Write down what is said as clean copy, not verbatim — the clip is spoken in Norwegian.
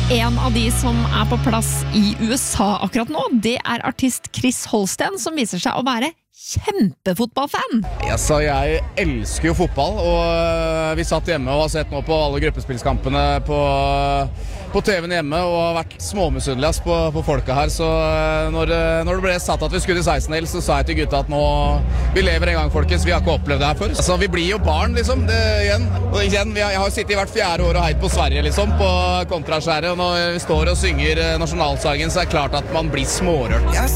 En av de som på plass I USA akkurat nå, det artist Chris Holsten, som viser seg å være kjempefotballfan. Altså, jeg elsker jo fotball, og vi satt hjemme og har sett nå på alle gruppespillskampene på TV-en hjemme, og har vært småmisunnelige på folka her. Så når det ble satt at vi skulle til 16. så sa jeg til gutta at nå, vi lever en gang, folkens, vi har ikke opplevd det her før. Altså, vi blir jo barn, liksom, jeg har sittet I hvert 4. år og heit på Sverige, liksom, på kontraskjæret, og når vi står og synger nasjonalsangen, så det klart at man blir smårørt.